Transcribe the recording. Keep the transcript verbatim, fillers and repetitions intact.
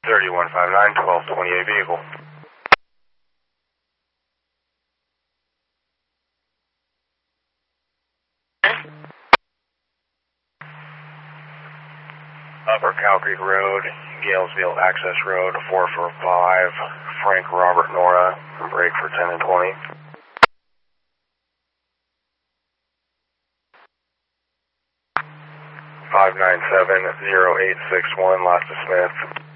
thirty-one fifty-nine, twelve twenty-eight vehicle. Upper Cow Creek Road, Galesville Access Road, four four five, Frank Robert Nora, break for ten and twenty. five nine seven, zero eight six one, Lasta Smith.